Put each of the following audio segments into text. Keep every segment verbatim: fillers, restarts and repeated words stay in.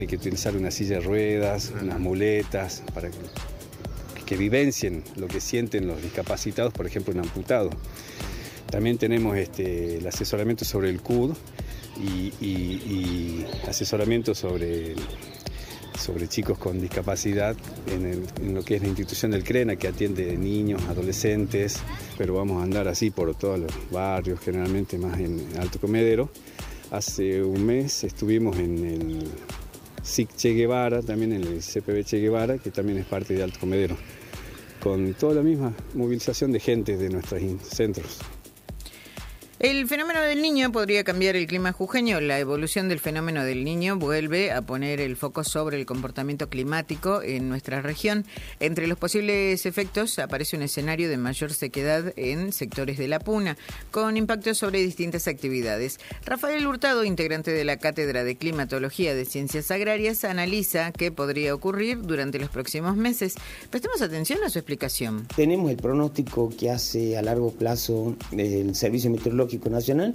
Hay que utilizar una silla de ruedas, unas muletas, para que, que vivencien lo que sienten los discapacitados, por ejemplo, un amputado. También tenemos este, el asesoramiento sobre el C U D y, y, y asesoramiento sobre, sobre chicos con discapacidad en, el, en lo que es la institución del CRENA, que atiende niños, adolescentes, pero vamos a andar así por todos los barrios, generalmente más en Alto Comedero. Hace un mes estuvimos en el S I C Che Guevara, también en el C P B Che Guevara, que también es parte de Alto Comedero, con toda la misma movilización de gente de nuestros centros. El fenómeno del Niño podría cambiar el clima jujeño. La evolución del fenómeno del Niño vuelve a poner el foco sobre el comportamiento climático en nuestra región. Entre los posibles efectos aparece un escenario de mayor sequedad en sectores de la Puna, con impactos sobre distintas actividades. Rafael Hurtado, integrante de la Cátedra de Climatología de Ciencias Agrarias, analiza qué podría ocurrir durante los próximos meses. Prestemos atención a su explicación. Tenemos el pronóstico que hace a largo plazo el Servicio Meteorológico Nacional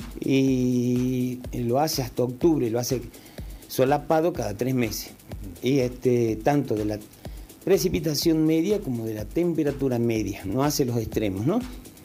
y lo hace hasta octubre, lo hace solapado cada tres meses. Y este, tanto de la precipitación media como de la temperatura media, no hace los extremos, ¿no?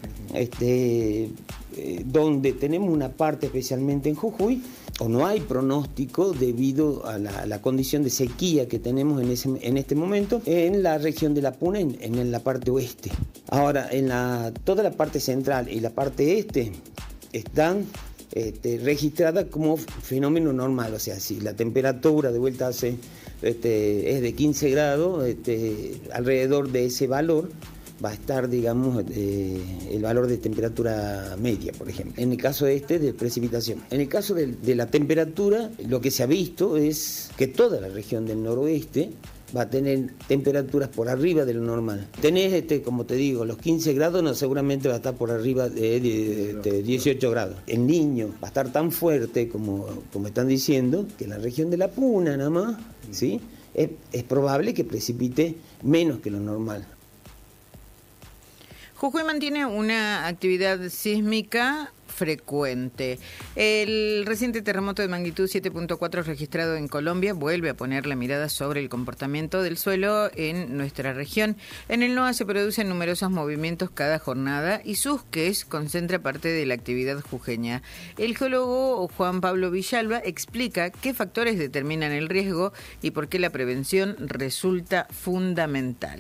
Este, eh, donde tenemos una parte especialmente en Jujuy, o no hay pronóstico debido a la, a la condición de sequía que tenemos en, ese, en este momento en la región de la Puna, en, en la parte oeste. Ahora, en la, toda la parte central y la parte este están este, registradas como fenómeno normal, o sea, si la temperatura de vuelta hace, este, es de quince grados, este, alrededor de ese valor va a estar, digamos, eh, el valor de temperatura media, por ejemplo. En el caso este, de precipitación. En el caso de, de la temperatura, lo que se ha visto es que toda la región del noroeste va a tener temperaturas por arriba de lo normal. Tenés, este, como te digo, los quince grados, no, seguramente va a estar por arriba de, de, de dieciocho grados. El Niño va a estar tan fuerte, como, como están diciendo, que en la región de la Puna nada más, ¿sí? Es, es probable que precipite menos que lo normal. Jujuy mantiene una actividad sísmica frecuente. El reciente terremoto de magnitud siete punto cuatro registrado en Colombia vuelve a poner la mirada sobre el comportamiento del suelo en nuestra región. En el NOA se producen numerosos movimientos cada jornada y Susques concentra parte de la actividad jujeña. El geólogo Juan Pablo Villalba explica qué factores determinan el riesgo y por qué la prevención resulta fundamental.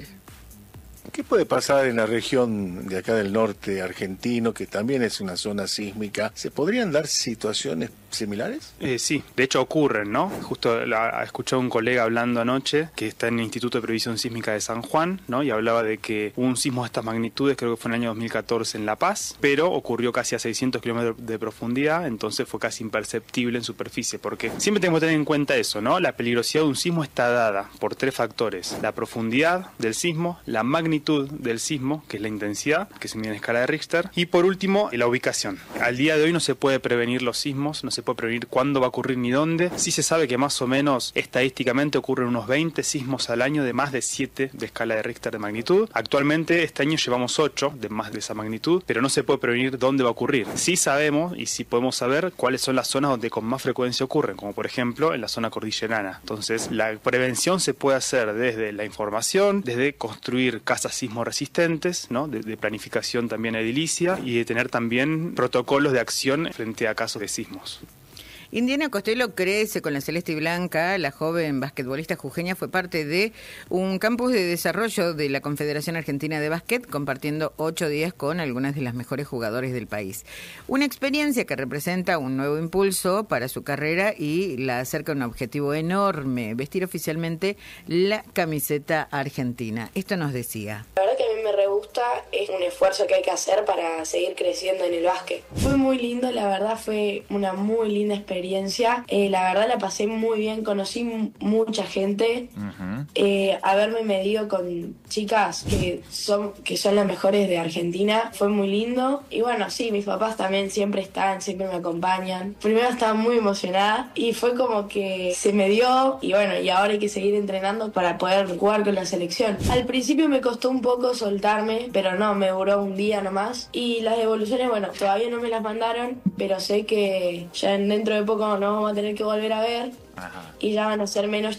¿Qué puede pasar en la región de acá del norte argentino, que también es una zona sísmica? ¿Se podrían dar situaciones similares? Eh, sí, de hecho ocurren, ¿no? Justo la, escuché a un colega hablando anoche que está en el Instituto de Previsión Sísmica de San Juan, ¿no? Y hablaba de que hubo un sismo de estas magnitudes, creo que fue en el año dos mil catorce en La Paz, pero ocurrió casi a seiscientos kilómetros de profundidad, entonces fue casi imperceptible en superficie, porque siempre tenemos que tener en cuenta eso, ¿no? La peligrosidad de un sismo está dada por tres factores: la profundidad del sismo, la magnitud del sismo, que es la intensidad, que se mide en escala de Richter, y por último, la ubicación. Al día de hoy no se puede prevenir los sismos, no se puede prevenir cuándo va a ocurrir ni dónde. Sí se sabe que más o menos estadísticamente ocurren unos veinte sismos al año de más de siete de escala de Richter de magnitud. Actualmente este año llevamos ocho de más de esa magnitud, pero no se puede prevenir dónde va a ocurrir. Sí sabemos y sí podemos saber cuáles son las zonas donde con más frecuencia ocurren, como por ejemplo en la zona cordillerana. Entonces la prevención se puede hacer desde la información, desde construir casas sismo resistentes, ¿no? de, de planificación también edilicia y de tener también protocolos de acción frente a casos de sismos. Indiana Costello crece con la celeste y blanca. La joven basquetbolista jujeña fue parte de un campus de desarrollo de la Confederación Argentina de Básquet, compartiendo ocho días con algunas de las mejores jugadoras del país. Una experiencia que representa un nuevo impulso para su carrera y la acerca a un objetivo enorme: vestir oficialmente la camiseta argentina. Esto nos decía. La verdad que a mí me re gusta, es un esfuerzo que hay que hacer para seguir creciendo en el básquet. Fue muy lindo, la verdad fue una muy linda experiencia. Eh, la verdad la pasé muy bien, conocí m- mucha gente, uh-huh. eh, haberme medido con chicas que son, que son las mejores de Argentina, fue muy lindo. Y bueno, sí, mis papás también siempre están, siempre me acompañan. Primero estaba muy emocionada y fue como que se me dio, y bueno, y ahora hay que seguir entrenando para poder jugar con la selección. Al principio me costó un poco soltarme, pero no, me duró un día nomás. Y las devoluciones, bueno, todavía no me las mandaron, pero sé que ya dentro de poco nos vamos a tener que volver a ver. Ajá. Y ya van a ser menos